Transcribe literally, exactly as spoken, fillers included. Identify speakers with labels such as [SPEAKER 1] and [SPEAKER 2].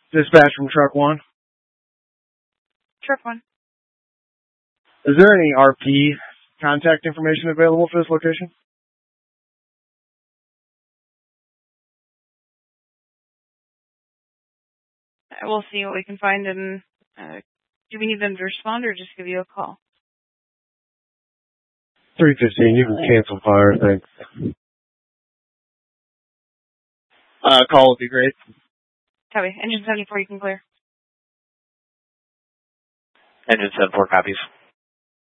[SPEAKER 1] Dispatch from Truck One.
[SPEAKER 2] Truck One.
[SPEAKER 1] Is there any R P contact information available for this location?
[SPEAKER 2] We'll see what we can find, and uh, do we need them to respond or just give you a call?
[SPEAKER 1] three fifteen, you can cancel fire, thanks. Uh, call would be great.
[SPEAKER 2] Copy. Engine seventy-four, you can clear.
[SPEAKER 3] Engine seventy-four copies.